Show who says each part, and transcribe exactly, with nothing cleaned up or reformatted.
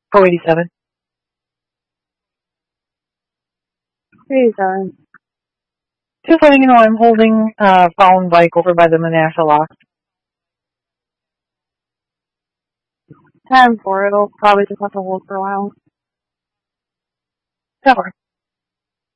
Speaker 1: four eighty-seven.
Speaker 2: eighty-seven.
Speaker 1: Just letting you know I'm holding uh phone bike over by the Menasha lock.
Speaker 2: ten four. It'll probably just have to hold for a while.
Speaker 1: That works.